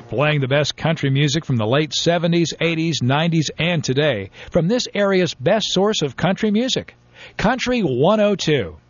playing the best country music from the late 70s, 80s, 90s, and today from this area's best source of country music. Country 102.